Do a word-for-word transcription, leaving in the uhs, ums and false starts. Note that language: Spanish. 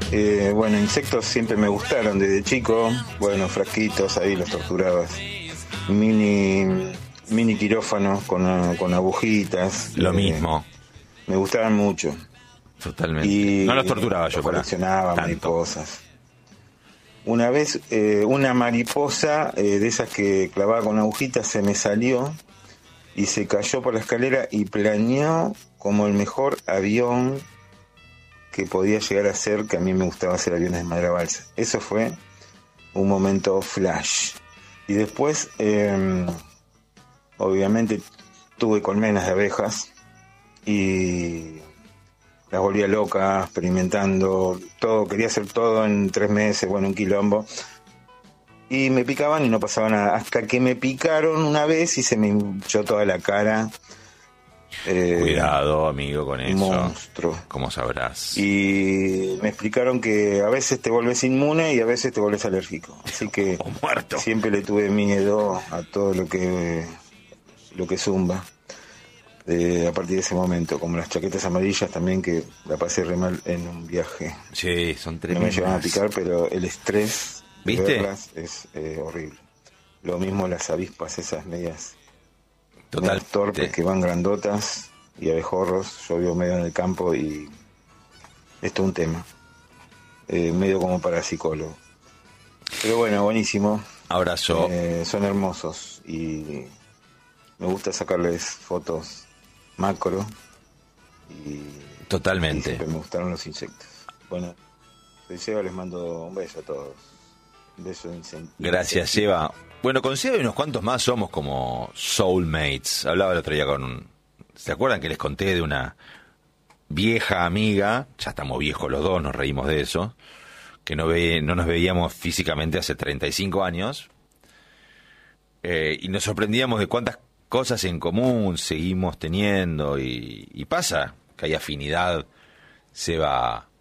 Eh, bueno, insectos siempre me gustaron desde chico. Bueno, frasquitos, ahí los torturabas. Mini, mini quirófanos con, con agujitas. Lo eh, mismo. Me gustaban mucho. Totalmente. Y No los torturaba yo, los para coleccionaba, tanto. mariposas. Una vez eh, una mariposa eh, de esas que clavaba con agujitas se me salió y se cayó por la escalera y planeó como el mejor avión que podía llegar a ser, que a mí me gustaba hacer aviones de madera balsa. Eso fue un momento flash. Y después, eh, obviamente, tuve colmenas de abejas y las volvía loca, experimentando todo, quería hacer todo en tres meses, bueno, un quilombo. Y me picaban y no pasaba nada, hasta que me picaron una vez y se me hinchó toda la cara. Eh, Cuidado, amigo, con eso. Monstruo. Como sabrás. Y me explicaron que a veces te vuelves inmune y a veces te vuelves alérgico. Así que O muerto. siempre le tuve miedo a todo lo que lo que zumba. Eh, a partir de ese momento, como las chaquetas amarillas también, que la pasé re mal en un viaje. Sí, son No tremendas. me llevan a picar, pero el estrés de ¿Viste? verlas es eh, horrible. Lo mismo las avispas, esas medias Total. medias torpes que van grandotas, y abejorros. Yo vivo medio en el campo y esto es un tema. Eh, medio como para psicólogo. Pero bueno, buenísimo. Abrazo. Eh, son hermosos y me gusta sacarles fotos macro y, y Totalmente. siempre me gustaron los insectos. Bueno, soy Seba, les mando un beso a todos. Un beso de incen- Gracias, Seba. Bueno, con Seba y unos cuantos más somos como soulmates. Hablaba el otro día con un... ¿Se acuerdan que les conté de una vieja amiga? Ya estamos viejos los dos, nos reímos de eso. Que no, ve, no nos veíamos físicamente hace treinta y cinco años. Eh, y nos sorprendíamos de cuántas cosas en común seguimos teniendo. Y, y pasa que hay afinidad. Seba